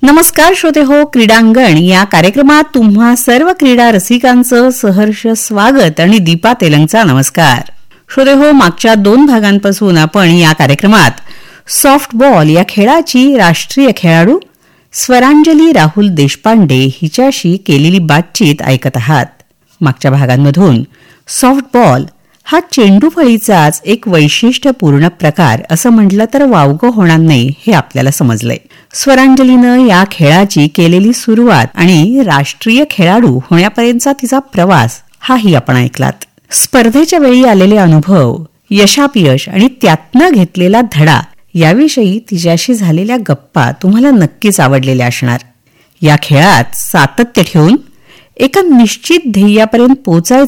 नमस्कार श्रोते हो, क्रीडांगण या कार्यक्रमात तुम्हा सर्व क्रीडा रसिकांचं सहर्ष स्वागत आणि दीपा तेलंगचा नमस्कार. श्रोते हो, मागच्या 2 भागांपासून आपण या कार्यक्रमात सॉफ्टबॉल या खेळाची राष्ट्रीय खेळाडू स्वरांजली राहुल देशपांडे हिच्याशी केलेली बातचीत ऐकत आहात. मागच्या भागांमधून सॉफ्टबॉल हा चेंडूफळीचाच एक वैशिष्ट्यपूर्ण प्रकार असं म्हटलं तर वावगं होणार नाही हे आपल्याला समजलंय. स्वरांजलीनं या खेळाची केलेली सुरुवात आणि राष्ट्रीय खेळाडू होण्यापर्यंतचा तिचा प्रवास हाही आपण ऐकलात. स्पर्धेच्या वेळी आलेले अनुभव, यशापयश आणि त्यातनं घेतलेला धडा याविषयी तिच्याशी झालेल्या गप्पा तुम्हाला नक्कीच आवडलेल्या असणार. या खेळात सातत्य ठेवून एका निश्चित ध्येयापर्यंत पोहोचायचं